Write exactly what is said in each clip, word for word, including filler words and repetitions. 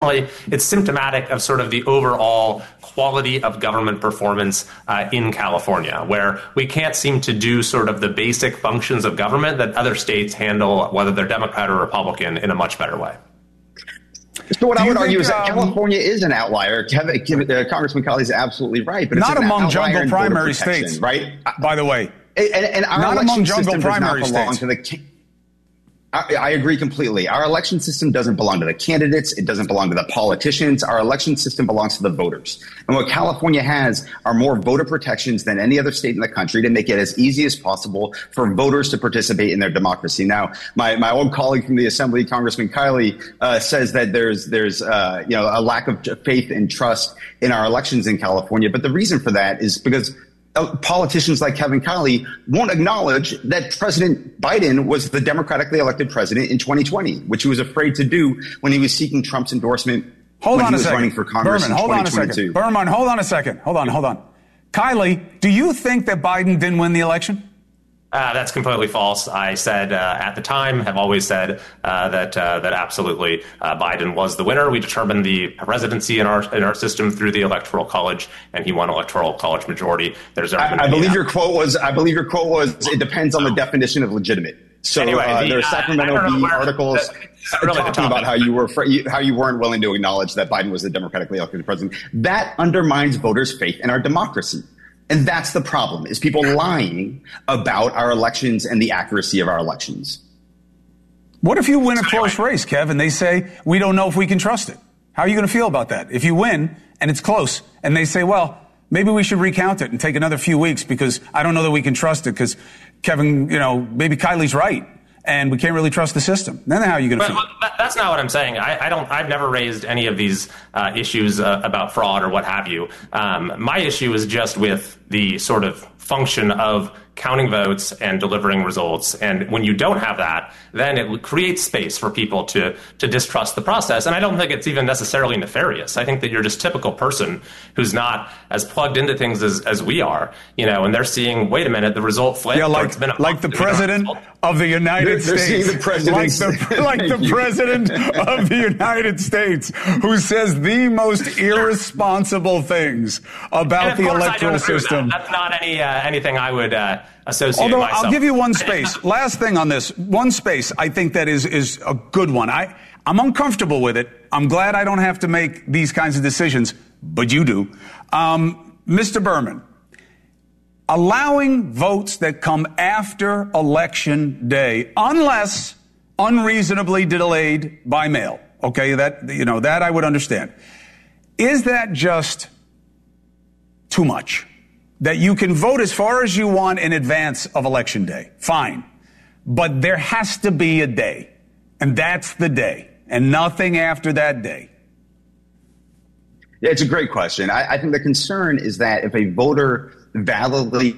unfortunately, it's symptomatic of sort of the overall quality of government performance uh, in California, where we can't seem to do sort of the basic functions of government that other states handle, whether they're Democrat or Republican, in a much better way. So what Do I would think, argue is that um, California is an outlier. Kevin, Kevin, uh, Congressman Colley is absolutely right, but not it's an among outlier jungle in voter primary protection, states, right? By the way, and, and our not election among jungle system does primary not belong states. to the. I, I agree completely. Our election system doesn't belong to the candidates. It doesn't belong to the politicians. Our election system belongs to the voters. And what California has are more voter protections than any other state in the country to make it as easy as possible for voters to participate in their democracy. Now, my, my old colleague from the Assembly, Congressman Kiley, uh, says that there's there's uh, you know a lack of faith and trust in our elections in California. But the reason for that is because politicians like Kevin Kiley won't acknowledge that President Biden was the democratically elected president in twenty twenty, which he was afraid to do when he was seeking Trump's endorsement hold when on he a was second. running for Congress Berman, in hold on a twenty twenty-two. second. Berman, hold on a second. Hold on, hold on. Kiley, do you think that Biden didn't win the election? Uh, that's completely false. I said uh, at the time, have always said uh, that uh, that absolutely uh, Biden was the winner. We determined the presidency in our in our system through the Electoral College, and he won Electoral College majority. There's I, I believe your quote was. I believe your quote was. It depends on the definition of legitimate. So anyway, uh, the, there are Sacramento uh, Bee where, articles that, really talking about how you were how you weren't willing to acknowledge that Biden was the democratically elected president. That undermines voters' faith in our democracy. And that's the problem, is people lying about our elections and the accuracy of our elections. What if you win a close race, Kev, and they say, we don't know if we can trust it? How are you going to feel about that? If you win and it's close and they say, well, maybe we should recount it and take another few weeks because I don't know that we can trust it because Kevin, you know, maybe Kiley's right. And we can't really trust the system. Then how are you going to feel? That, that's not what I'm saying. I, I don't. I've never raised any of these uh, issues uh, about fraud or what have you. Um, my issue is just with the sort of function of counting votes and delivering results. And when you don't have that, then it creates space for people to to distrust the process. And I don't think it's even necessarily nefarious. I think that you're just typical person who's not as plugged into things as, as we are, you know, and they're seeing, wait a minute, the result flipped. Yeah, like, like the president of the United they're, States. They're the like the, like the president of the United States who says the most irresponsible things about the electoral system. That. That's not any uh, anything I would uh, associate Although myself. I'll give you one space. Last thing on this, one space I think that is is a good one. I I'm uncomfortable with it. I'm glad I don't have to make these kinds of decisions, but you do, um, Mister Berman. Allowing votes that come after Election Day, unless unreasonably delayed by mail. Okay, that you know that I would understand. Is that just too much? That you can vote as far as you want in advance of Election Day, fine. But there has to be a day, and that's the day, and nothing after that day. Yeah, it's a great question. I, I think the concern is that if a voter validly,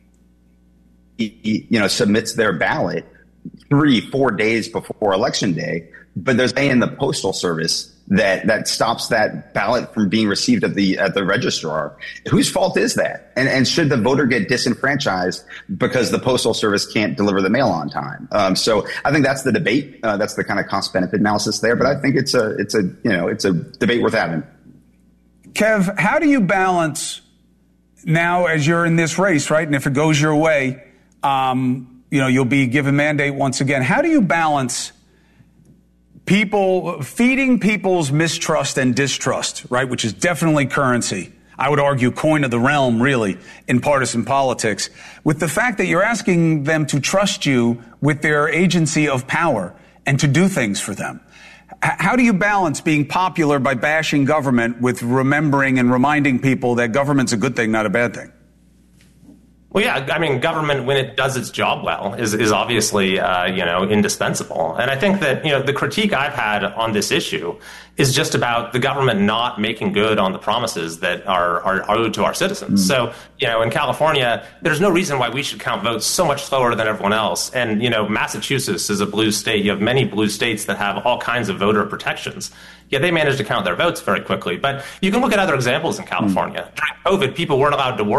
you know, submits their ballot three, four days before Election Day, but there's a day in the Postal Service that that stops that ballot from being received at the at the registrar. Whose fault is that? And and should the voter get disenfranchised because the Postal Service can't deliver the mail on time? Um, so I think that's the debate. Uh, that's the kind of cost benefit analysis there. But I think it's a it's a you know it's a debate worth having. Kev, how do you balance now as you're in this race, right? And if it goes your way, um, you know you'll be given mandate once again. How do you balance people feeding people's mistrust and distrust, right, which is definitely currency, I would argue coin of the realm, really, in partisan politics, with the fact that you're asking them to trust you with their agency of power and to do things for them? H- how do you balance being popular by bashing government with remembering and reminding people that government's a good thing, not a bad thing? Well, yeah, I mean, government, when it does its job well, is is obviously, uh, you know, indispensable. And I think that, you know, the critique I've had on this issue is just about the government not making good on the promises that are, are, are owed to our citizens. Mm. So, you know, in California, there's no reason why we should count votes so much slower than everyone else. And, you know, Massachusetts is a blue state. You have many blue states that have all kinds of voter protections. Yeah, they managed to count their votes very quickly. But you can look at other examples in California. Mm. During COVID, people weren't allowed to work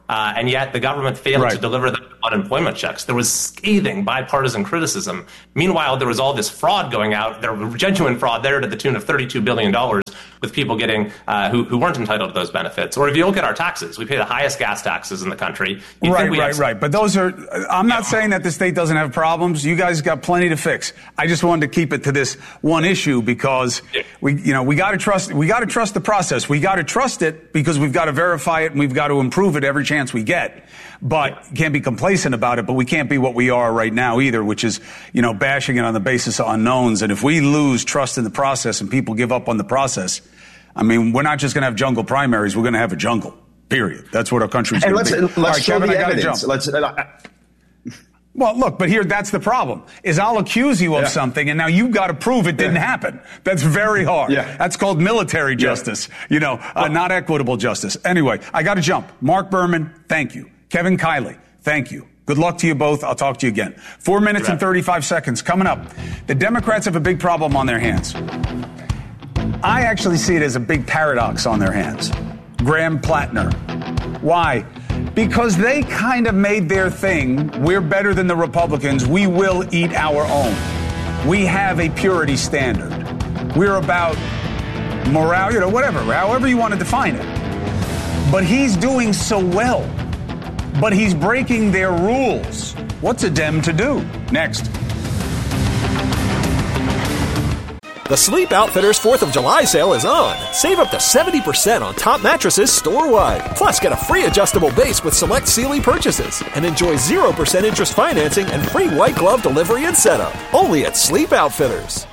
Uh, and yet the government failed Right. to deliver the unemployment checks. There was scathing bipartisan criticism. Meanwhile, there was all this fraud going out. There was genuine fraud there to the tune of thirty-two billion dollars with people getting uh, who, who weren't entitled to those benefits. Or if you look at our taxes, we pay the highest gas taxes in the country. You'd Right, think we right, have- right. But those are, I'm not saying that the state doesn't have problems. You guys got plenty to fix. I just wanted to keep it to this one issue because we, you know, we got to trust, we got to trust the process. We got to trust it because we've got to verify it and we've got to improve it every chance we get. But can't be complacent about it, but we can't be what we are right now either, which is, you know, bashing it on the basis of unknowns. And if we lose trust in the process and people give up on the process, I mean, we're not just going to have jungle primaries. We're going to have a jungle, period. That's what our country's going to be. Let's, let's All right, show Kevin, the I gotta evidence. jump. Let's, uh, Well, look, but here, that's the problem, is I'll accuse you of Yeah. something, and now you've got to prove it didn't Yeah. happen. That's very hard. Yeah. That's called military justice, you know, uh, not equitable justice. Anyway, I got to jump. Mark Berman, thank you. Kevin Kiley, thank you. Good luck to you both. I'll talk to you again. Four minutes and thirty-five seconds coming up. The Democrats have a big problem on their hands. I actually see it as a big paradox on their hands. Graham Plattner. Why? Because they kind of made their thing. We're better than the Republicans. We will eat our own. We have a purity standard. We're about morale, you know, whatever, however you want to define it. But he's doing so well. But he's breaking their rules. What's a Dem to do? Next. The Sleep Outfitters fourth of July sale is on. Save up to seventy percent on top mattresses store-wide. Plus, get a free adjustable base with select Sealy purchases. And enjoy zero percent interest financing and free white glove delivery and setup. Only at Sleep Outfitters.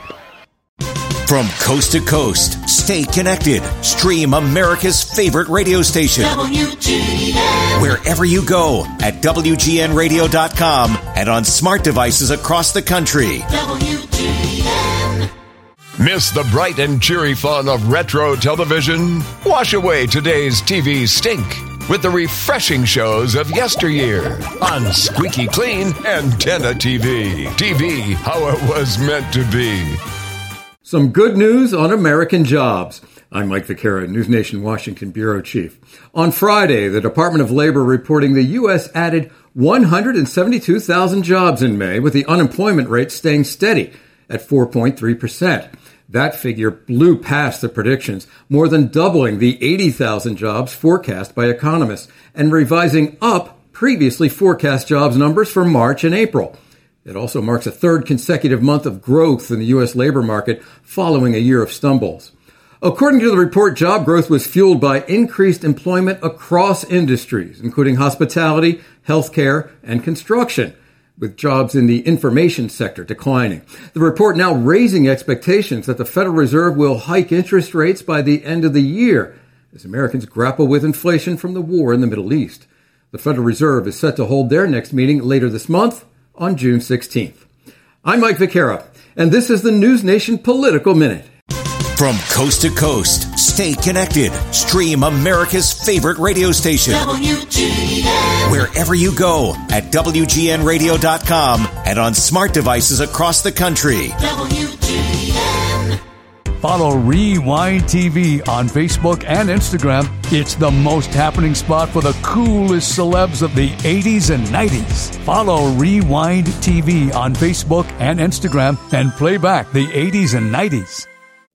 From coast to coast, stay connected. Stream America's favorite radio station. W G N. Wherever you go at W G N radio dot com and on smart devices across the country. W G N. Miss the bright and cheery fun of retro television? Wash away today's T V stink with the refreshing shows of yesteryear on Squeaky Clean Antenna T V. T V, how it was meant to be. Some good news on American jobs. I'm Mike Vaquera, News Nation Washington Bureau Chief. On Friday, the Department of Labor reporting the U S added one hundred seventy-two thousand jobs in May, with the unemployment rate staying steady at four point three percent. That figure blew past the predictions, more than doubling the eighty thousand jobs forecast by economists and revising up previously forecast jobs numbers for March and April. It also marks a third consecutive month of growth in the U S labor market following a year of stumbles. According to the report, job growth was fueled by increased employment across industries, including hospitality, healthcare, and construction, with jobs in the information sector declining. The report now raising expectations that the Federal Reserve will hike interest rates by the end of the year as Americans grapple with inflation from the war in the Middle East. The Federal Reserve is set to hold their next meeting later this month on June sixteenth. I'm Mike Vaquera, and this is the News Nation Political Minute. From coast to coast, stay connected. Stream America's favorite radio station. W G N. Wherever you go at W G N radio dot com and on smart devices across the country. W G N. Follow Rewind T V on Facebook and Instagram. It's the most happening spot for the coolest celebs of the eighties and nineties. Follow Rewind T V on Facebook and Instagram and play back the eighties and nineties.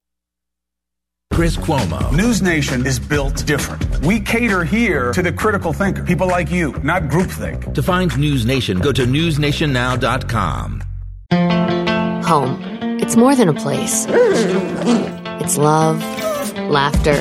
Chris Cuomo. News Nation is built different. We cater here to the critical thinker, people like you, not groupthink. To find News Nation, go to news nation now dot com. Home. It's more than a place. It's love, laughter,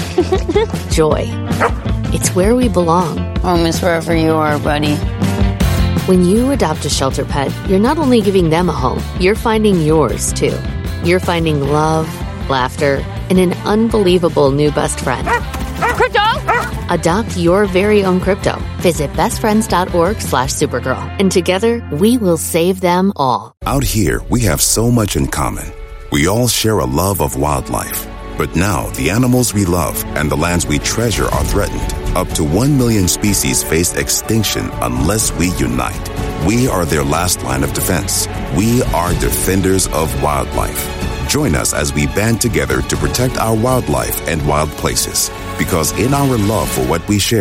joy. It's where we belong. Home is wherever you are, buddy. When you adopt a shelter pet, you're not only giving them a home, you're finding yours, too. You're finding love, laughter, and an unbelievable new best friend. Crypto! Adopt your very own crypto. Visit bestfriends.org slash supergirl. And together, we will save them all. Out here, we have so much in common. We all share a love of wildlife. But now, the animals we love and the lands we treasure are threatened. Up to one million species face extinction unless we unite. We are their last line of defense. We are defenders of wildlife. Join us as we band together to protect our wildlife and wild places. Because in our love for what we share,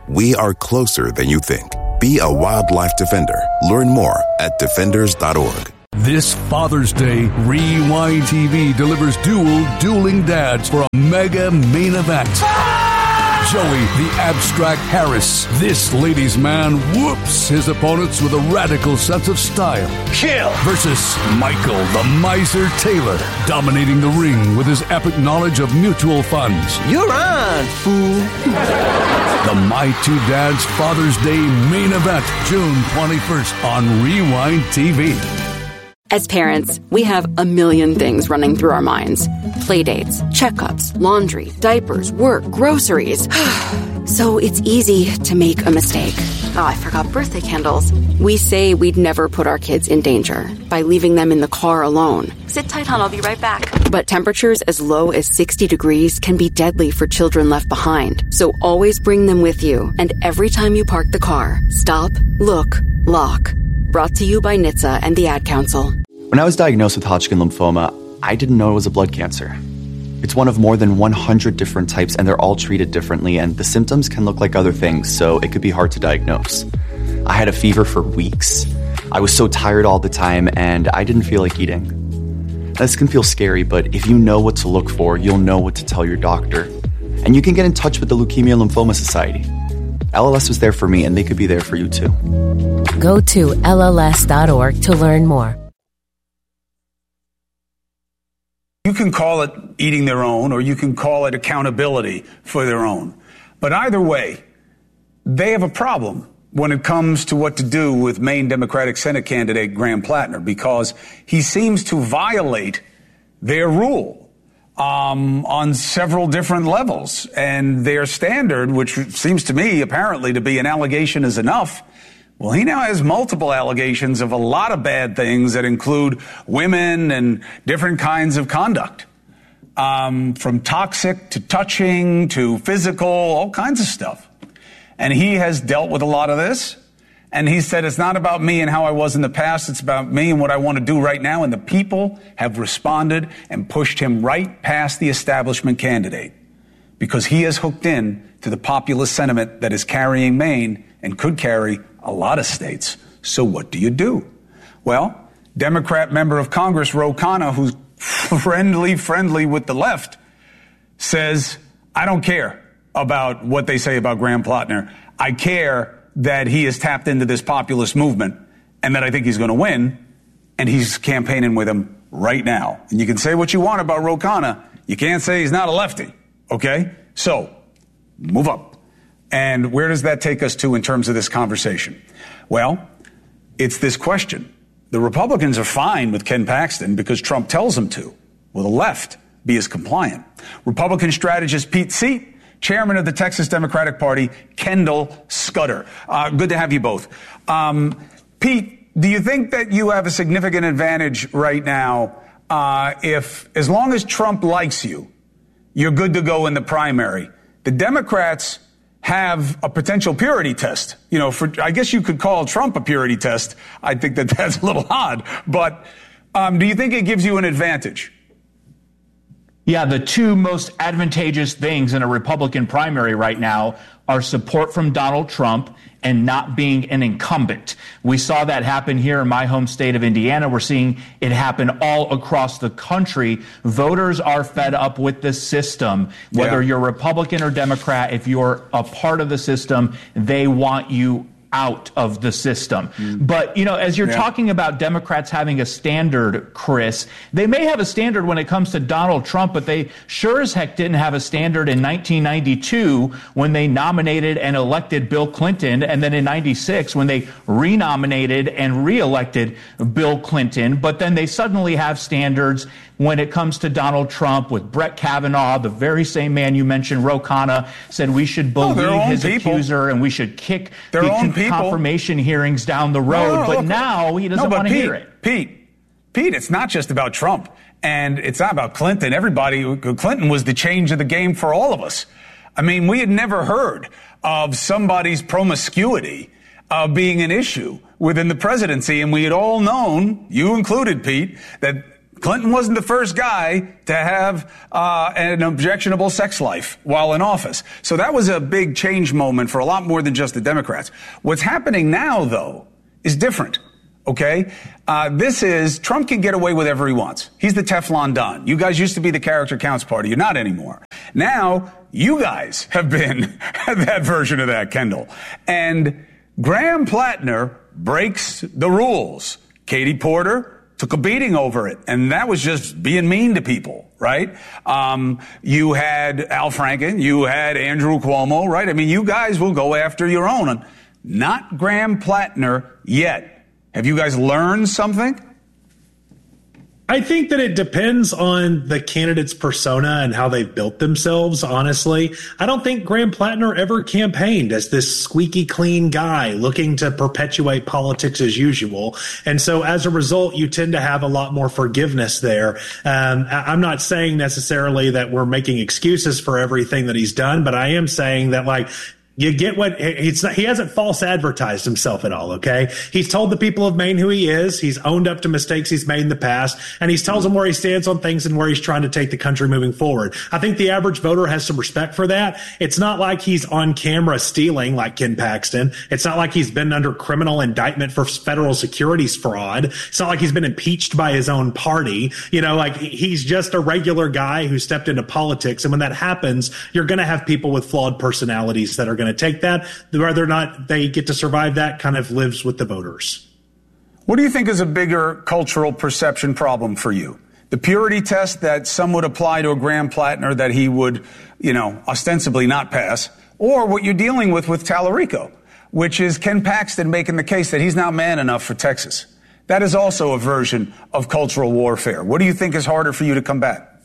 we are closer than you think. Be a wildlife defender. Learn more at defenders dot org. This Father's Day, Rewind T V delivers dual dueling dads for a mega main event. Joey, the abstract Harris, this ladies' man, whoops his opponents with a radical sense of style. Kill! Versus Michael, the miser Taylor, dominating the ring with his epic knowledge of mutual funds. You're on, fool. The My Two Dads Father's Day main event, June twenty-first on Rewind T V. As parents, we have a million things running through our minds. Playdates, checkups, laundry, diapers, work, groceries. So it's easy to make a mistake. Oh, I forgot birthday candles. We say we'd never put our kids in danger by leaving them in the car alone. Sit tight, hon, I'll be right back. But temperatures as low as sixty degrees can be deadly for children left behind. So always bring them with you. And every time you park the car, stop, look, lock. Brought to you by N H T S A and the Ad Council. When I was diagnosed with Hodgkin lymphoma, I didn't know it was a blood cancer. It's one of more than one hundred different types, and they're all treated differently, and the symptoms can look like other things, so it could be hard to diagnose. I had a fever for weeks. I was so tired all the time, and I didn't feel like eating. This can feel scary, but if you know what to look for, you'll know what to tell your doctor. And you can get in touch with the Leukemia Lymphoma Society. L L S was there for me, and they could be there for you too. Go to L L S dot org to learn more. You can call it eating their own, or you can call it accountability for their own. But either way, they have a problem when it comes to what to do with Maine Democratic Senate candidate Graham Plattner, because he seems to violate their rule um, on several different levels. And their standard, which seems to me apparently to be an allegation is enough, well, he now has multiple allegations of a lot of bad things that include women and different kinds of conduct, um, from toxic to touching to physical, all kinds of stuff. And he has dealt with a lot of this. And he said, it's not about me and how I was in the past. It's about me and what I want to do right now. And the people have responded and pushed him right past the establishment candidate, because he is hooked in to the populist sentiment that is carrying Maine and could carry a lot of states. So what do you do? Well, Democrat member of Congress Ro Khanna, who's friendly, friendly with the left, says, I don't care about what they say about Graham Plattner. I care that he has tapped into this populist movement and that I think he's going to win, and he's campaigning with him right now. And you can say what you want about Ro Khanna. You can't say he's not a lefty, okay? So, move up. And where does that take us to in terms of this conversation? Well, it's this question. The Republicans are fine with Ken Paxton because Trump tells them to. Will the left be as compliant? Republican strategist Pete Seat, chairman of the Texas Democratic Party, Kendall Scudder. Uh, good to have you both. Um, Pete, do you think that you have a significant advantage right now uh, if, as long as Trump likes you, you're good to go in the primary? The Democrats have a potential purity test. You know, for, I guess you could call Trump a purity test. I think that that's a little odd. But um, do you think it gives you an advantage? Yeah, the two most advantageous things in a Republican primary right now are support from Donald Trump and not being an incumbent. We saw that happen here in my home state of Indiana. We're seeing it happen all across the country. Voters are fed up with the system. Whether yeah. you're Republican or Democrat, if you're a part of the system, they want you out of the system. Mm. But, you know, as you're yeah. talking about Democrats having a standard, Chris, they may have a standard when it comes to Donald Trump, but they sure as heck didn't have a standard in nineteen ninety-two when they nominated and elected Bill Clinton, and then in ninety-six when they renominated and reelected Bill Clinton. But then they suddenly have standards when it comes to Donald Trump with Brett Kavanaugh, the very same man you mentioned, Ro Khanna, said we should believe oh, his people. accuser and we should kick their the own confirmation hearings down the road. No, no, but look, now he doesn't no, want to hear it. Pete, Pete, it's not just about Trump, and it's not about Clinton. Everybody, Clinton was the change of the game for all of us. I mean, we had never heard of somebody's promiscuity uh, being an issue within the presidency, and we had all known, you included, Pete, that Clinton wasn't the first guy to have uh, an objectionable sex life while in office. So that was a big change moment for a lot more than just the Democrats. What's happening now, though, is different. Okay? Uh, this is, Trump can get away with whatever he wants. He's the Teflon Don. You guys used to be the character counts party. You're not anymore. Now, you guys have been that version of that, Kendall. And Graham Plattner breaks the rules. Katie Porter took a beating over it, and that was just being mean to people, right? Um, you had Al Franken, you had Andrew Cuomo, right? I mean, you guys will go after your own. And not Graham Plattner yet. Have you guys learned something? I think that it depends on the candidate's persona and how they've built themselves, honestly. I don't think Graham Plattner ever campaigned as this squeaky clean guy looking to perpetuate politics as usual. And so as a result, you tend to have a lot more forgiveness there. Um, I'm not saying necessarily that we're making excuses for everything that he's done, but I am saying that, like, you get what it's not, he hasn't false advertised himself at all. OK, he's told the people of Maine who he is. He's owned up to mistakes he's made in the past, and he's tells them where he stands on things and where he's trying to take the country moving forward. I think the average voter has some respect for that. It's not like he's on camera stealing like Ken Paxton. It's not like he's been under criminal indictment for federal securities fraud. It's not like he's been impeached by his own party. You know, like, he's just a regular guy who stepped into politics. And when that happens, you're going to have people with flawed personalities that are going to take that. Whether or not they get to survive that kind of lives with the voters. What do you think is a bigger cultural perception problem for you? The purity test that some would apply to a Graham Plattner that he would, you know, ostensibly not pass, or what you're dealing with with Tallarico, which is Ken Paxton making the case that he's not man enough for Texas. That is also a version of cultural warfare. What do you think is harder for you to combat?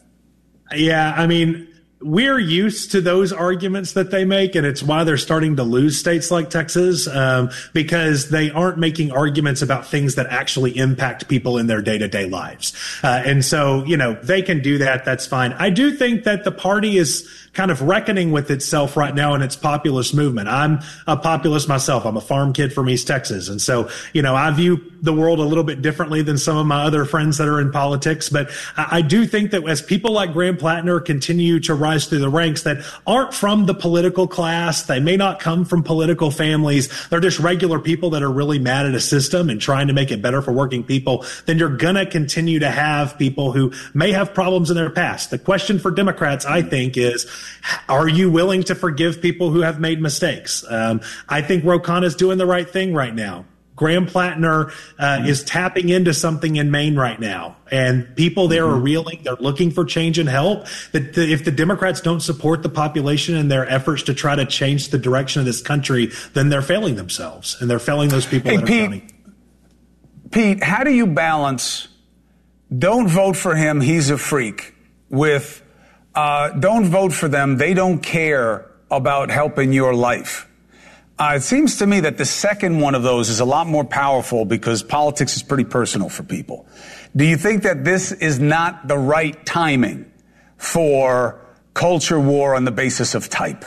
Yeah, I mean, we're used to those arguments that they make, and it's why they're starting to lose states like Texas, um, because they aren't making arguments about things that actually impact people in their day-to-day lives. Uh, and so, you know, they can do that. That's fine. I do think that the party is kind of reckoning with itself right now in its populist movement. I'm a populist myself. I'm a farm kid from East Texas. And so, you know, I view the world a little bit differently than some of my other friends that are in politics. But I, I do think that as people like Graham Plattner continue to rise through the ranks that aren't from the political class, they may not come from political families, they're just regular people that are really mad at a system and trying to make it better for working people, then you're going to continue to have people who may have problems in their past. The question for Democrats, I think, is, are you willing to forgive people who have made mistakes? Um, I think Ro Khanna is doing the right thing right now. Graham Plattner uh, is tapping into something in Maine right now, and people there are reeling. They're looking for change and help. That the, if the Democrats don't support the population in their efforts to try to change the direction of this country, then they're failing themselves, and they're failing those people hey, that are Pete, counting. Pete, how do you balance don't vote for him, he's a freak, with uh, don't vote for them, they don't care about helping your life? Uh, it seems to me that the second one of those is a lot more powerful because politics is pretty personal for people. Do you think that this is not the right timing for culture war on the basis of type?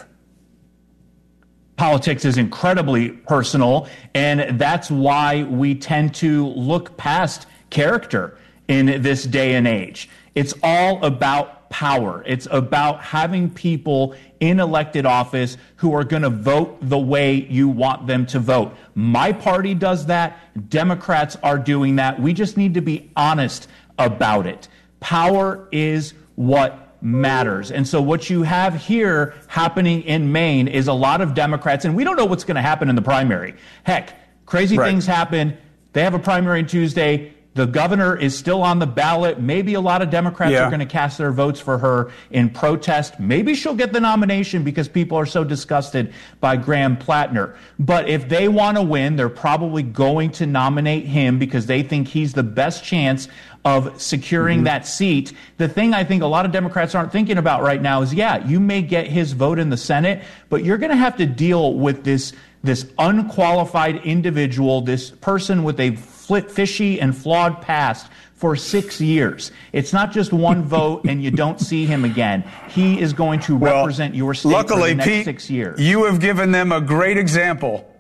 Politics is incredibly personal, and that's why we tend to look past character in this day and age. It's all about power. It's about having people in elected office who are going to vote the way you want them to vote. My party does that. Democrats are doing that. We just need to be honest about it. Power is what matters. And so what you have here happening in Maine is a lot of Democrats, and we don't know what's going to happen in the primary. Heck, crazy Right. things happen. They have a primary on Tuesday. The governor is still on the ballot. Maybe a lot of Democrats Yeah. are going to cast their votes for her in protest. Maybe she'll get the nomination because people are so disgusted by Graham Plattner. But if they want to win, they're probably going to nominate him because they think he's the best chance of securing mm-hmm. that seat. The thing I think a lot of Democrats aren't thinking about right now is, yeah, you may get his vote in the Senate, but you're going to have to deal with this this unqualified individual, this person with a fishy and flawed past for six years. It's not just one vote and you don't see him again. He is going to Well, represent your state luckily, for the next Pete, six years. You have given them a great example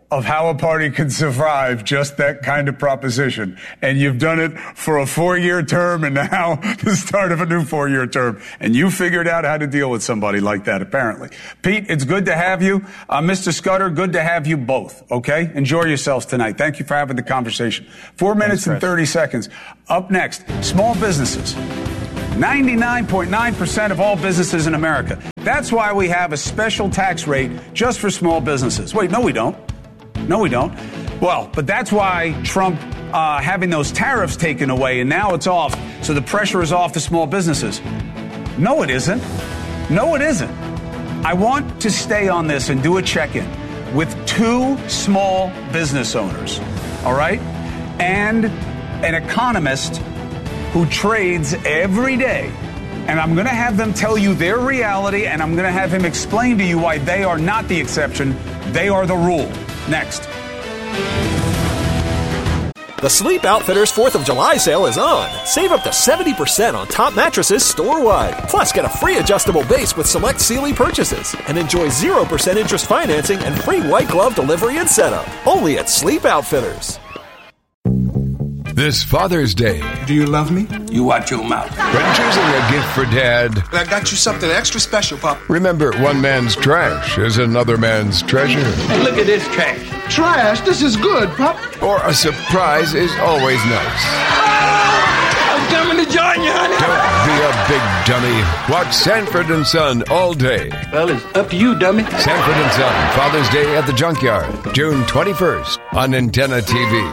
of how a party can survive just that kind of proposition. And you've done it for a four-year term and now the start of a new four-year term. And you figured out how to deal with somebody like that, apparently. Pete, it's good to have you. Uh, Mister Scudder, good to have you both, okay? Enjoy yourselves tonight. Thank you for having the conversation. Four minutes Thanks, and thirty seconds. Up next, small businesses. ninety-nine point nine percent of all businesses in America. That's why we have a special tax rate just for small businesses. Wait, no, we don't. No, we don't. Well, but that's why Trump uh, having those tariffs taken away, and now it's off, so the pressure is off the small businesses. No, it isn't. No, it isn't. I want to stay on this and do a check-in with two small business owners, all right? And an economist who trades every day. And I'm going to have them tell you their reality, and I'm going to have him explain to you why they are not the exception. They are the rule. Next. The Sleep Outfitters fourth of July sale is on. Save up to seventy percent on top mattresses store-wide. Plus, get a free adjustable base with select Sealy purchases. And enjoy zero percent interest financing and free white glove delivery and setup. Only at Sleep Outfitters. This Father's Day. Do you love me? You watch your mouth. When choosing a gift for Dad, I got you something extra special, Pop. remember one man's trash is another man's treasure. Hey, look at this trash. Trash? This is good, Pop. Or a surprise is always nice. I'm coming to join you, honey. Don't be a big dummy. Watch Sanford and Son all day. Well, it's up to you, dummy. Sanford and Son, Father's Day at the Junkyard, June twenty-first on Antenna T V.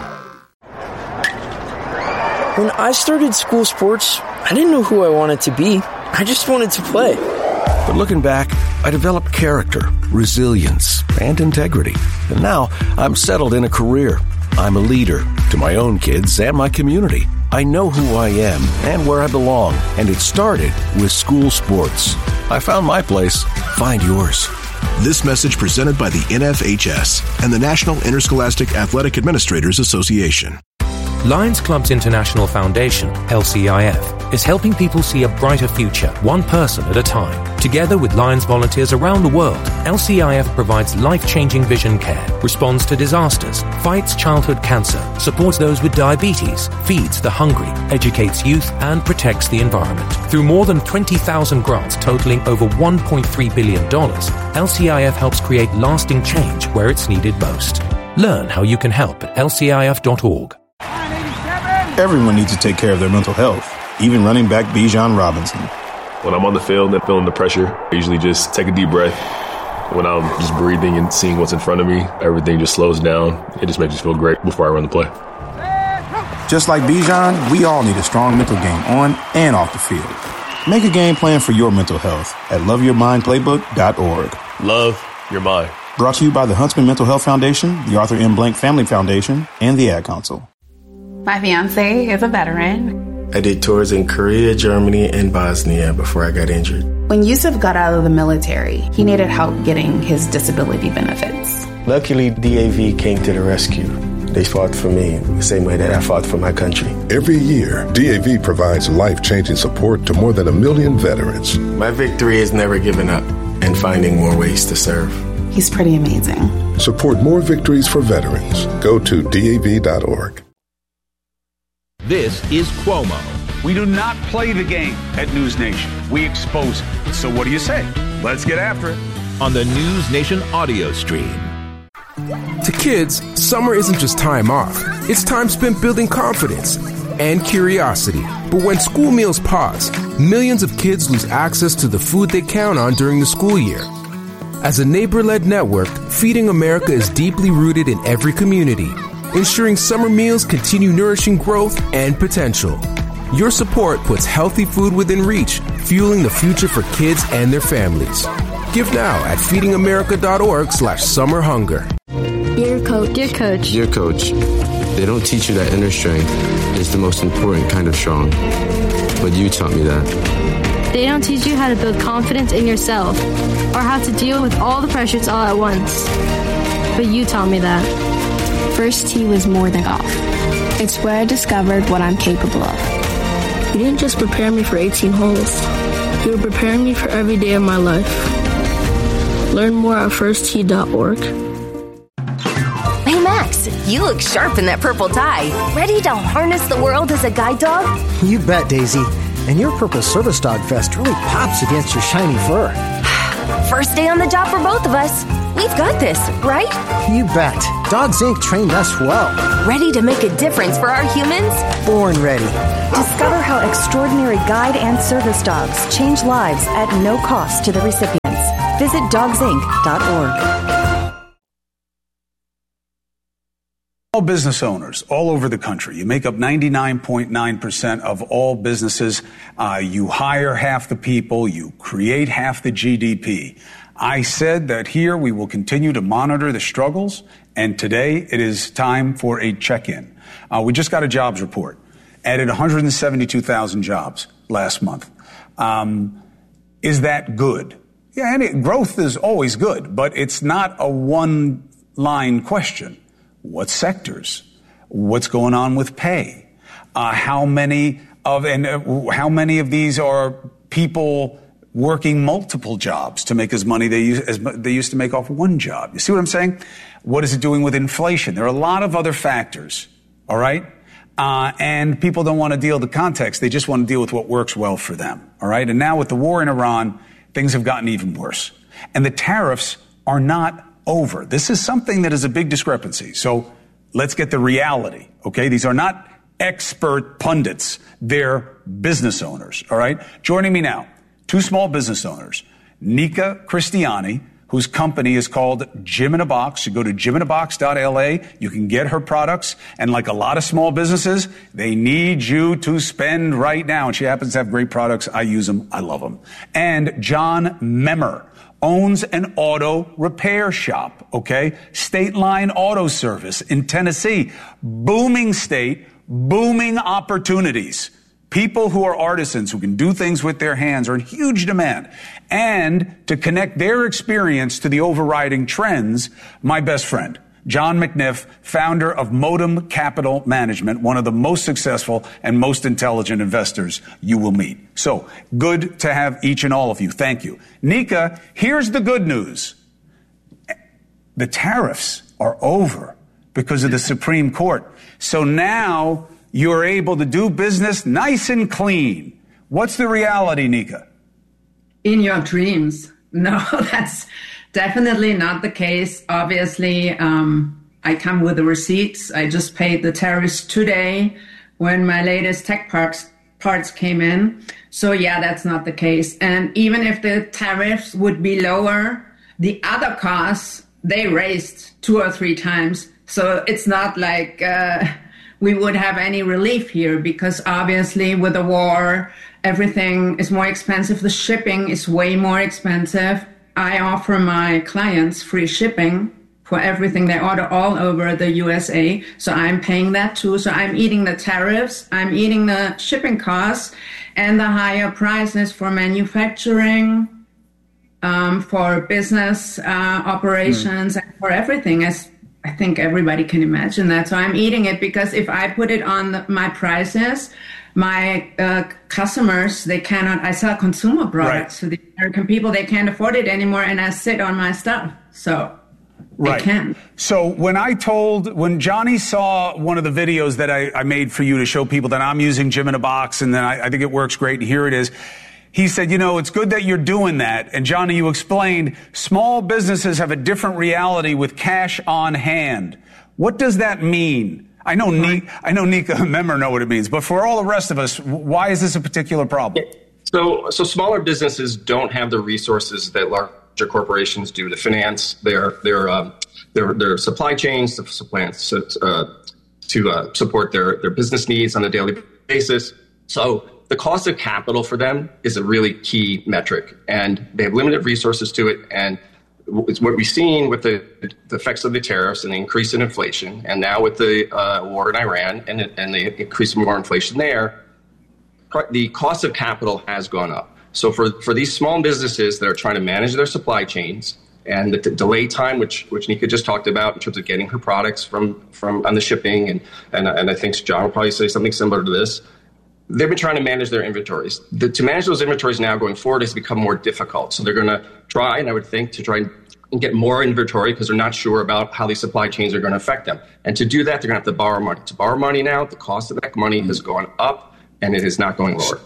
When I started school sports, I didn't know who I wanted to be. I just wanted to play. But looking back, I developed character, resilience, and integrity. And now I'm settled in a career. I'm a leader to my own kids and my community. I know who I am and where I belong. And it started with school sports. I found my place. Find yours. This message presented by the N F H S and the National Interscholastic Athletic Administrators Association. Lions Clubs International Foundation, L C I F, is helping people see a brighter future, one person at a time. Together with Lions volunteers around the world, L C I F provides life-changing vision care, responds to disasters, fights childhood cancer, supports those with diabetes, feeds the hungry, educates youth, and protects the environment. Through more than twenty thousand grants totaling over one point three billion dollars, L C I F helps create lasting change where it's needed most. Learn how you can help at L C I F dot org. Everyone needs to take care of their mental health, even running back Bijan Robinson. When I'm on the field and feeling the pressure, I usually just take a deep breath. When I'm just breathing and seeing what's in front of me, everything just slows down. It just makes me feel great before I run the play. Just like Bijan, we all need a strong mental game on and off the field. Make a game plan for your mental health at love your mind playbook dot org. Love your mind. Brought to you by the Huntsman Mental Health Foundation, the Arthur M. Blank Family Foundation, and the Ad Council. My fiance is a veteran. I did tours in Korea, Germany, and Bosnia before I got injured. When Yusuf got out of the military, he needed help getting his disability benefits. Luckily, D A V came to the rescue. They fought for me the same way that I fought for my country. Every year, D A V provides life-changing support to more than a million veterans. My victory is never giving up and finding more ways to serve. He's pretty amazing. Support more victories for veterans. Go to D A V dot org. This is Cuomo. We do not play the game at News Nation. We expose it. So what do you say? Let's get after it. On the News Nation audio stream. To kids, summer isn't just time off. It's time spent building confidence and curiosity. But when school meals pause, millions of kids lose access to the food they count on during the school year. As a neighbor-led network, Feeding America is deeply rooted in every community, ensuring summer meals continue nourishing growth and potential. Your support puts healthy food within reach, fueling the future for kids and their families. Give now at feeding america dot org slash summer hunger. Dear Coach. Dear Coach. Dear Coach, they don't teach you that inner strength is the most important kind of strong. But you taught me that. They don't teach you how to build confidence in yourself or how to deal with all the pressures all at once. But you taught me that. First tee was more than golf. It's where I discovered what I'm capable of. You didn't just prepare me for eighteen holes. You were preparing me for every day of my life. Learn more at first tee dot org. Boss, you look sharp in that purple tie. Ready to harness the world as a guide dog? You bet, Daisy. And your purple service dog vest really pops against your shiny fur. First day on the job for both of us. We've got this, right? You bet. Dogs Incorporated trained us well. Ready to make a difference for our humans? Born ready. Discover how extraordinary guide and service dogs change lives at no cost to the recipients. Visit dogs inc dot org. All business owners all over the country, you make up ninety-nine point nine percent of all businesses. Uh, you hire half the people. You create half the G D P. I said that here we will continue to monitor the struggles, and today it is time for a check-in. Uh, we just got a jobs report. Added one hundred seventy-two thousand jobs last month. Um, is that good? Yeah, any, growth is always good, but it's not a one-line question. What sectors? What's going on with pay? Uh, how many of and uh, how many of these are people working multiple jobs to make as money they use, as they used to make off one job? You see what I'm saying? What is it doing with inflation? There are a lot of other factors. All right, uh, and people don't want to deal with the context; they just want to deal with what works well for them. All right, and now with the war in Iran, things have gotten even worse, and the tariffs are not over. This is something that is a big discrepancy. So let's get the reality, okay? These are not expert pundits. They're business owners, all right? Joining me now, two small business owners, Nika Christiani, whose company is called Gym in a Box. You go to gym in a box dot L A. You can get her products. And like a lot of small businesses, they need you to spend right now. And she happens to have great products. I use them. I love them. And John Memmer owns an auto repair shop, okay? State Line Auto Service in Tennessee. Booming state, booming opportunities. People who are artisans, who can do things with their hands, are in huge demand. And to connect their experience to the overriding trends, my best friend, John McNiff, founder of Modem Capital Management, one of the most successful and most intelligent investors you will meet. So good to have each and all of you. Thank you. Nika, here's the good news. The tariffs are over because of the Supreme Court. So now you're able to do business nice and clean. What's the reality, Nika? In your dreams. No, that's definitely not the case. Obviously, um, I come with the receipts. I just paid the tariffs today when my latest tech parts, parts came in. So yeah, that's not the case. And even if the tariffs would be lower, the other costs, they raised two or three times. So it's not like uh, we would have any relief here, because obviously with the war, everything is more expensive. The shipping is way more expensive. I offer my clients free shipping for everything they order all over the U S A. So I'm paying that too. So I'm eating the tariffs, I'm eating the shipping costs and the higher prices for manufacturing, um, for business uh, operations, mm. and for everything. As I think everybody can imagine that. So I'm eating it because if I put it on the, my prices, my uh, customers, they cannot, I sell consumer products right. to the American people. They can't afford it anymore, and I sit on my stuff. So right. I can. So when I told, when Johnny saw one of the videos that I, I made for you to show people that I'm using Gym in a Box, and then I, I think it works great, and here it is. He said, you know, it's good that you're doing that. And Johnny, you explained small businesses have a different reality with cash on hand. What does that mean? I know, Ni- I know Nika and Memmer know what it means, but for all the rest of us, why is this a particular problem? So, so smaller businesses don't have the resources that larger corporations do to finance their their um, their, their supply chains, to supply, uh, to uh, support their their business needs on a daily basis. So the cost of capital for them is a really key metric, and they have limited resources to it. And it's what we've seen with the, the effects of the tariffs and the increase in inflation, and now with the uh, war in Iran and, and the increase in more inflation there, the cost of capital has gone up. So for, for these small businesses that are trying to manage their supply chains and the d- delay time, which which Nika just talked about in terms of getting her products from, from on the shipping, and, and, and I think John will probably say something similar to this, they've been trying to manage their inventories. The, to manage those inventories now going forward has become more difficult. So they're going to try, and I would think, to try and and get more inventory because they're not sure about how these supply chains are going to affect them. And to do that, they're going to have to borrow money. To borrow money now, the cost of that money has gone up, and it is not going lower.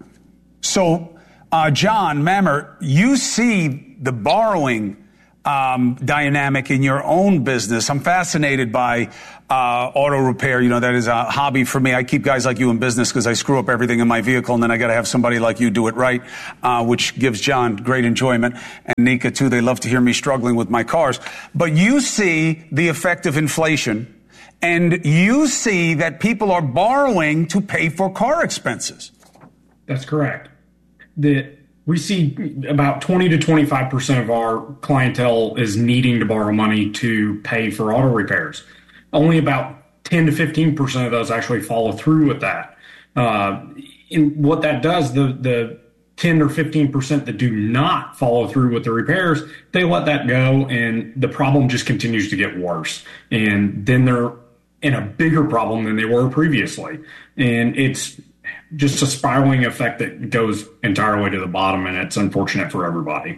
So, uh, John Mammert, you see the borrowing um, dynamic in your own business. I'm fascinated by uh, auto repair. You know, that is a hobby for me. I keep guys like you in business because I screw up everything in my vehicle, and then I got to have somebody like you do it right, uh, which gives John great enjoyment. And Nika, too. They love to hear me struggling with my cars. But you see the effect of inflation, and you see that people are borrowing to pay for car expenses. That's correct. The We see about twenty to twenty-five percent of our clientele is needing to borrow money to pay for auto repairs. Only about ten to fifteen percent of those actually follow through with that. Uh, and what that does, the, the ten or fifteen percent that do not follow through with the repairs, they let that go, and the problem just continues to get worse. And then they're in a bigger problem than they were previously. And it's just a spiraling effect that goes entirely to the bottom, and it's unfortunate for everybody.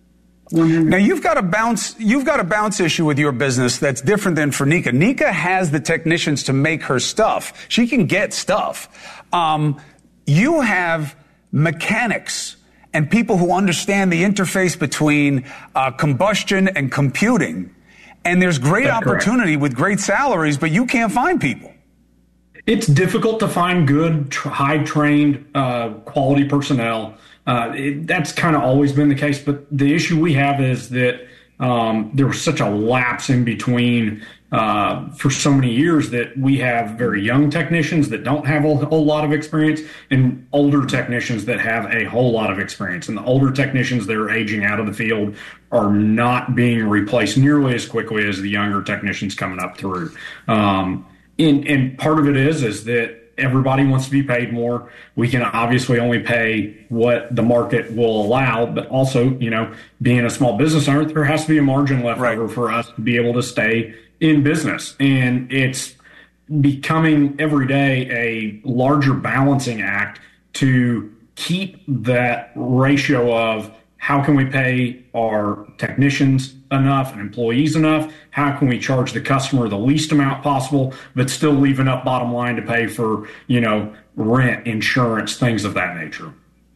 Now you've got a bounce. You've got a bounce issue with your business that's different than for Nika. Nika has the technicians to make her stuff. She can get stuff. Um, you have mechanics and people who understand the interface between uh, combustion and computing. And there's great that's opportunity correct. With great salaries, but you can't find people. It's difficult to find good, tr- high-trained, uh, quality personnel. Uh, it, that's kind of always been the case. But the issue we have is that um, there was such a lapse in between uh, for so many years that we have very young technicians that don't have a whole lot of experience and older technicians that have a whole lot of experience. And the older technicians that are aging out of the field are not being replaced nearly as quickly as the younger technicians coming up through. Um, And, and part of it is, is that everybody wants to be paid more. We can obviously only pay what the market will allow, but also, you know, being a small business owner, there has to be a margin left right. over for us to be able to stay in business. And it's becoming every day a larger balancing act to keep that ratio of how can we pay our technicians enough and employees enough? How can we charge the customer the least amount possible, but still leave enough bottom line to pay for, you know, rent, insurance, things of that nature?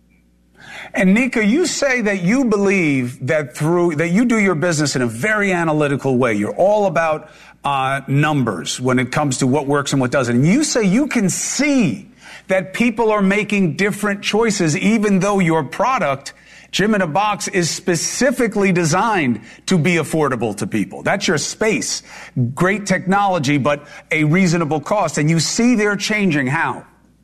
And Nika, you say that you believe that through that you do your business in a very analytical way. You're all about uh, numbers when it comes to what works and what doesn't. And you say you can see that people are making different choices, even though your product, Gym in a Box, is specifically designed to be affordable to people. That's your space. Great technology, but a reasonable cost. And you see they're changing. How?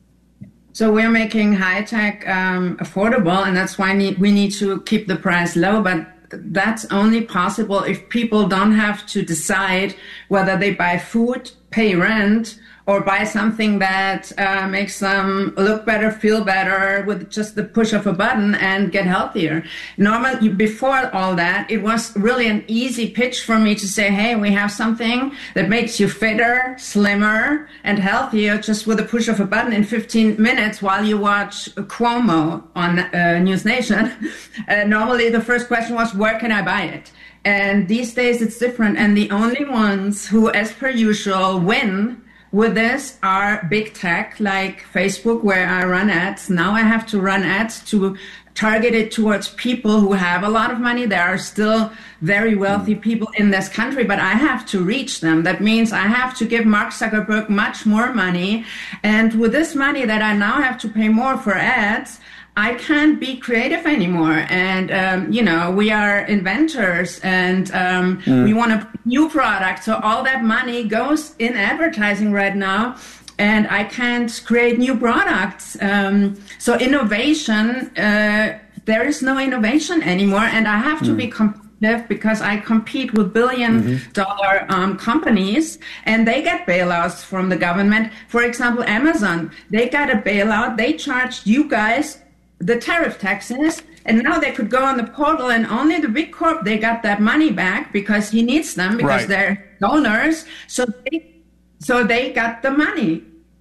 So we're making high-tech um, affordable, and that's why we need to keep the price low. But that's only possible if people don't have to decide whether they buy food, pay rent, or buy something that uh, makes them look better, feel better with just the push of a button and get healthier. Normally, before all that, it was really an easy pitch for me to say, hey, we have something that makes you fitter, slimmer, and healthier just with a push of a button in fifteen minutes while you watch Cuomo on uh, News Nation. Uh, normally, the first question was, where can I buy it? And these days, it's different. And the only ones who, as per usual, win with this are big tech like Facebook, where I run ads. Now I have to run ads to target it towards people who have a lot of money. There are still very wealthy people in this country, but I have to reach them. That means I have to give Mark Zuckerberg much more money. And with this money that I now have to pay more for ads, I can't be creative anymore. And, um, you know, we are inventors and um, mm. we want a new product. So all that money goes in advertising right now. And I can't create new products. Um, so innovation, uh, there is no innovation anymore. And I have to mm. be competitive because I compete with billion mm-hmm. dollar um, companies, and they get bailouts from the government. For example, Amazon, they got a bailout. They charged you guys the tariff taxes, and now they could go on the portal, and only the big corp, they got that money back because he needs them because right. they're donors. So they, so they got the money.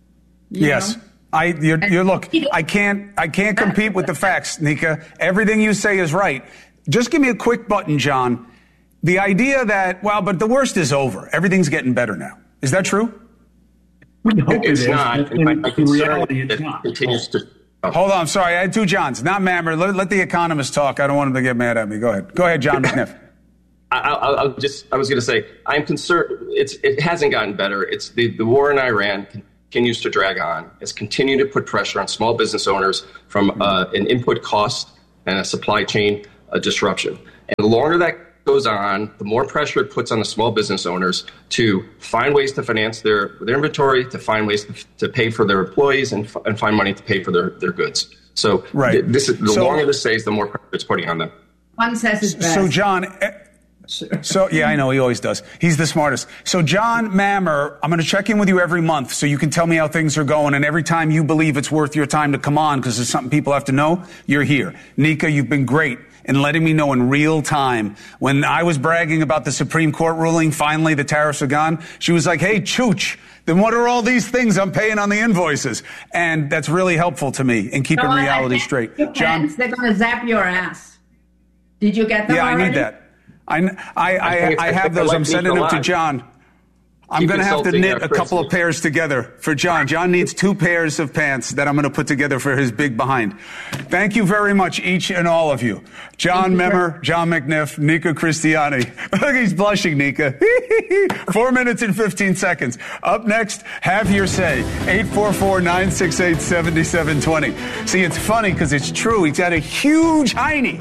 Yes. Know? I, you're, you're, look, I can't, I can't compete with the facts, Nika. Everything you say is right. Just give me a quick button, John. the idea that, well, but the worst is over. Everything's getting better now. Is that true? We hope it's it is, not. In, in, in reality, it's not. Continues to. Oh. Hold on. I'm sorry. I had two Johns. Not Mammer. Let, let the economist talk. I don't want him to get mad at me. Go ahead. Go ahead, John McNiff. I, I, I'll just. I was going to say. I'm concerned. It's. It hasn't gotten better. It's the, the war in Iran continues to drag on. It's continued to put pressure on small business owners from uh, an input cost and a supply chain uh, disruption. And the longer that goes on, the more pressure it puts on the small business owners to find ways to finance their their inventory, to find ways to, to pay for their employees, and, and find money to pay for their, their goods. So right. th- this is the so, longer this stays, the more pressure it's putting on them. One says it's best. So John, so yeah, I know he always does. He's the smartest. So John Mammer, I'm going to check in with you every month so you can tell me how things are going. And every time you believe it's worth your time to come on because there's something people have to know, you're here. Nika, you've been great in letting me know in real time. When I was bragging about the Supreme Court ruling, finally the tariffs are gone, she was like, hey, Chooch, then what are all these things I'm paying on the invoices? And that's really helpful to me in keeping so reality straight. John, they're going to zap your ass. Did you get them Yeah, already? I need that. I, I, I, I have those. I'm sending them to John. I'm going to have to knit a couple of pairs together for John. John needs two pairs of pants that I'm going to put together for his big behind. Thank you very much, each and all of you. John Memmer, John McNiff, Nika Christiani. Look, he's blushing, Nika. Four minutes and fifteen seconds. Up next, have your say. eight four four, nine six eight, seven seven two zero. See, it's funny because it's true. He's got a huge hiney.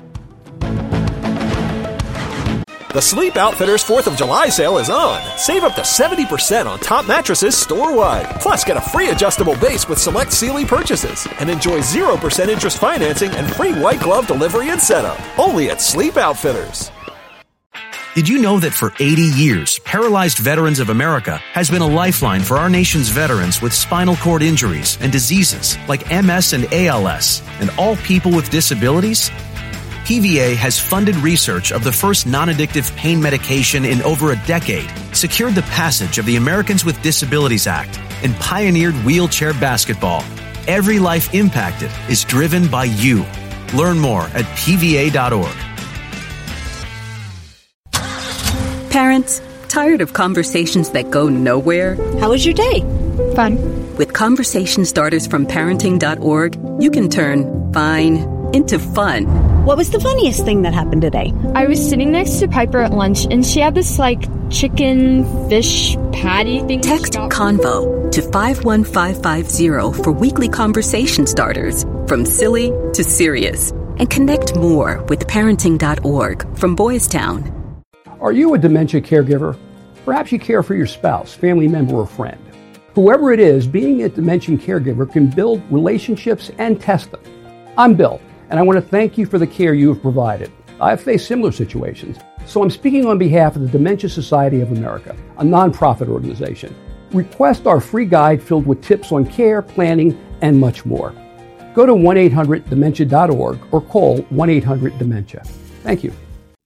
The Sleep Outfitters fourth of July sale is on. Save up to seventy percent on top mattresses store-wide. Plus, get a free adjustable base with select Sealy purchases. And enjoy zero percent interest financing and free white glove delivery and setup. Only at Sleep Outfitters. Did you know that for eighty years, Paralyzed Veterans of America has been a lifeline for our nation's veterans with spinal cord injuries and diseases like M S and A L S, and all people with disabilities? P V A has funded research of the first non-addictive pain medication in over a decade, secured the passage of the Americans with Disabilities Act, and pioneered wheelchair basketball. Every life impacted is driven by you. Learn more at P V A dot org. Parents, tired of conversations that go nowhere? How was your day? Fun. With conversation starters from parenting dot org, you can turn fine into fun. What was the funniest thing that happened today? I was sitting next to Piper at lunch, and she had this, like, chicken fish patty thing. Text CONVO to five one five five zero for weekly conversation starters, from silly to serious. And connect more with parenting dot org from Boys Town. Are you a dementia caregiver? Perhaps you care for your spouse, family member, or friend. Whoever it is, being a dementia caregiver can build relationships and test them. I'm Bill, and I want to thank you for the care you have provided. I've faced similar situations, so I'm speaking on behalf of the Dementia Society of America, a nonprofit organization. Request our free guide filled with tips on care, planning, and much more. Go to one eight hundred dementia dot org or call one eight hundred dementia. Thank you.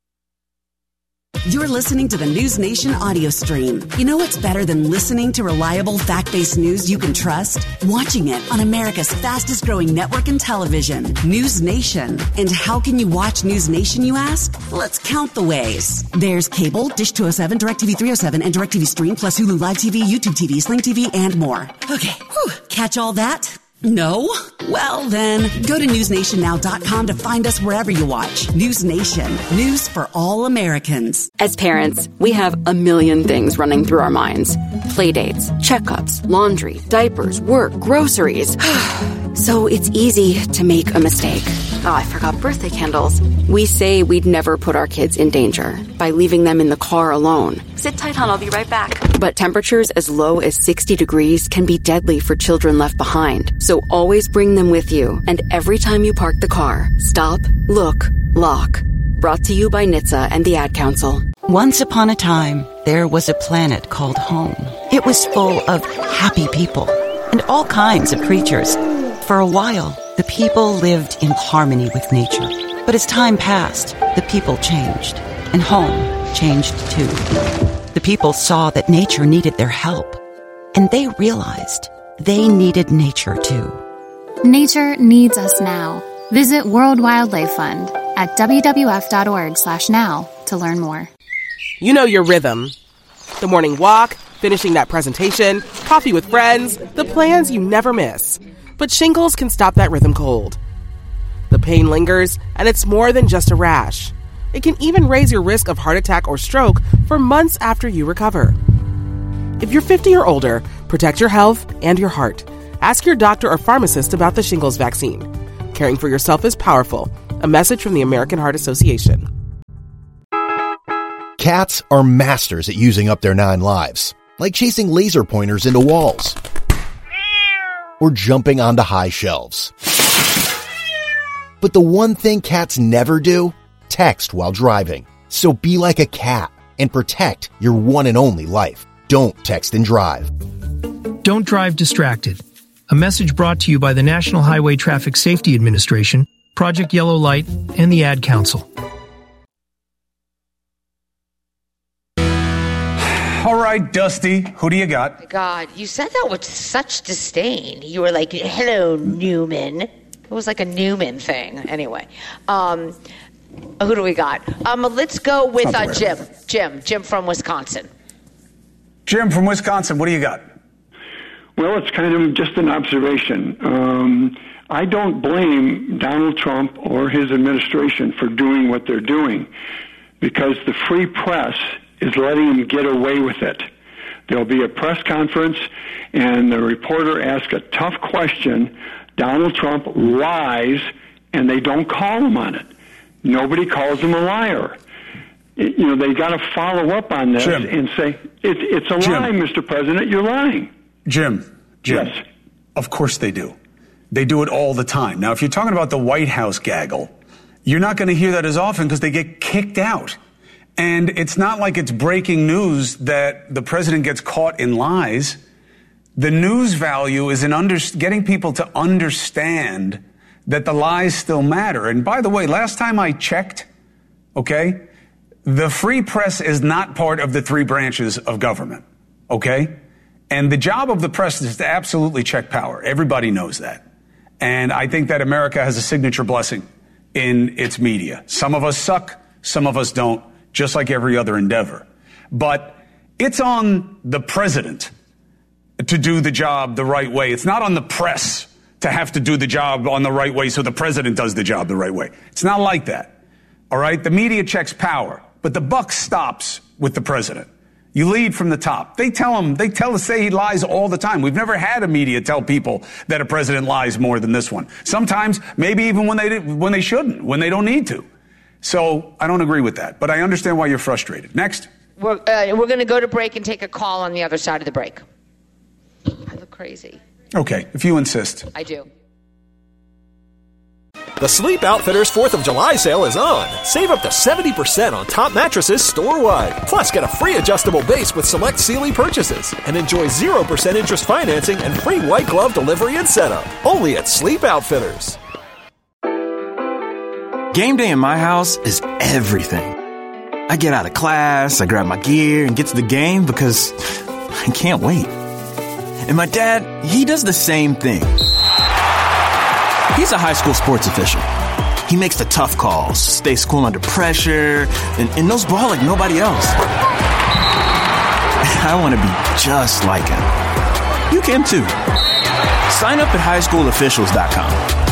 You're listening to the News Nation audio stream. You know what's better than listening to reliable, fact-based news you can trust? Watching it on America's fastest-growing network in television, News Nation. And how can you watch News Nation, you ask? Let's count the ways. There's cable, Dish two oh seven, DirecTV three oh seven, and DirecTV Stream, plus Hulu Live T V, YouTube T V, Sling T V, and more. Okay, whew. Catch all that? No? Well, then, go to news nation now dot com to find us wherever you watch. News Nation. News for all Americans. As parents, we have a million things running through our minds. Playdates, checkups, laundry, diapers, work, groceries. So it's easy to make a mistake. Oh, I forgot birthday candles. We say we'd never put our kids in danger by leaving them in the car alone. Sit tight, hon, I'll be right back. But temperatures as low as sixty degrees can be deadly for children left behind. So always bring them with you. And every time you park the car, stop, look, lock. Brought to you by N H T S A and the Ad Council. Once upon a time, there was a planet called home. It was full of happy people and all kinds of creatures. For a while, the people lived in harmony with nature. But as time passed, the people changed, and home changed too. The people saw that nature needed their help, and they realized they needed nature too. Nature needs us now. Visit World Wildlife Fund. at wwf.org slash now to learn more. You know your rhythm. The morning walk, finishing that presentation, coffee with friends, the plans you never miss. But shingles can stop that rhythm cold. The pain lingers, and it's more than just a rash. It can even raise your risk of heart attack or stroke for months after you recover. If you're fifty or older, protect your health and your heart. Ask your doctor or pharmacist about the shingles vaccine. Caring for yourself is powerful. A message from the American Heart Association. Cats are masters at using up their nine lives, like chasing laser pointers into walls or jumping onto high shelves. But the one thing cats never do? Text while driving. So be like a cat and protect your one and only life. Don't text and drive. Don't drive distracted. A message brought to you by the National Highway Traffic Safety Administration, Project Yellow Light, and the Ad Council. All right, Dusty, who do you got? God, you said that with such disdain. You were like, hello, Newman. It was like a Newman thing. Anyway, um, who do we got? Um, let's go with uh, Jim. Jim. Jim from Wisconsin. Jim from Wisconsin, what do you got? Well, it's kind of just an observation. Um, I don't blame Donald Trump or his administration for doing what they're doing, because the free press is letting them get away with it. There'll be a press conference, and the reporter asks a tough question. Donald Trump lies, and they don't call him on it. Nobody calls him a liar. It, you know, they got to follow up on this Jim. and say, it, it's a Jim. lie, Mister President, you're lying. Jim, Jim, yes. Of course they do. They do it all the time. Now, if you're talking about the White House gaggle, you're not going to hear that as often because they get kicked out. And it's not like it's breaking news that the president gets caught in lies. The news value is in under, getting people to understand that the lies still matter. And by the way, last time I checked, okay, the free press is not part of the three branches of government, okay? And the job of the press is to absolutely check power. Everybody knows that. And I think that America has a signature blessing in its media. Some of us suck, some of us don't, just like every other endeavor. But it's on the president to do the job the right way. It's not on the press to have to do the job on the right way so the president does the job the right way. It's not like that. All right? The media checks power, but the buck stops with the president. You lead from the top. They tell him, they tell us, say he lies all the time. We've never had a media tell people that a president lies more than this one. Sometimes, maybe even when they when they shouldn't, when they don't need to. So I don't agree with that, but I understand why you're frustrated. Next. We're, uh, we're going to go to break and take a call on the other side of the break. I look crazy. Okay, if you insist. I do. The Sleep Outfitters fourth of July sale is on. Save up to seventy percent on top mattresses store-wide. Plus, get a free adjustable base with select Sealy purchases. And enjoy zero percent interest financing and free white glove delivery and setup. Only at Sleep Outfitters. Game day in my house is everything. I get out of class, I grab my gear, and get to the game because I can't wait. And my dad, he does the same thing. He's a high school sports official. He makes the tough calls, stays cool under pressure, and, and knows ball like nobody else. I want to be just like him. You can too. Sign up at high school officials dot com.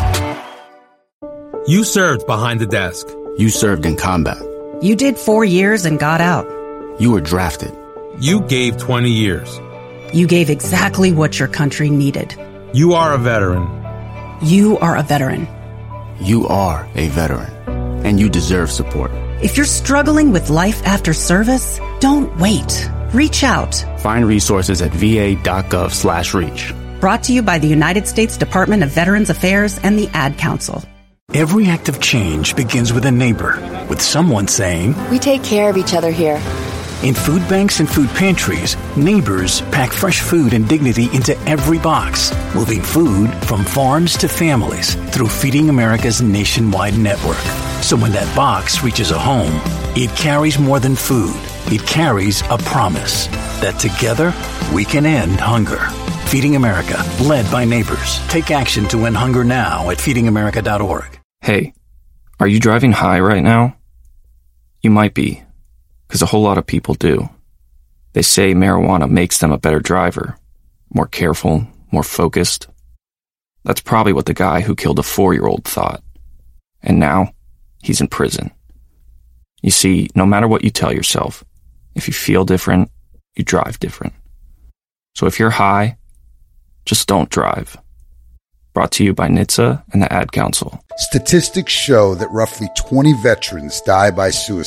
You served behind the desk. You served in combat. You did four years and got out. You were drafted. You gave twenty years. You gave exactly what your country needed. You are a veteran. You are a veteran. You are a veteran, and you deserve support. If you're struggling with life after service, don't wait. Reach out. Find resources at va.gov slash reach. Brought to you by the United States Department of Veterans Affairs and the Ad Council. Every act of change begins with a neighbor, with someone saying, "We take care of each other here." In food banks and food pantries, neighbors pack fresh food and dignity into every box, moving food from farms to families through Feeding America's nationwide network. So when that box reaches a home, it carries more than food. It carries a promise that together we can end hunger. Feeding America, led by neighbors. Take action to end hunger now at feeding america dot org. Hey, Are you driving high right now? You might be, because a whole lot of people do. They say marijuana makes them a better driver, more careful, more focused. That's probably what the guy who killed a four-year-old thought. And now, he's in prison. You see, no matter what you tell yourself, if you feel different, you drive different. So if you're high, just don't drive. Brought to you by N H T S A and the Ad Council. Statistics show that roughly twenty veterans die by suicide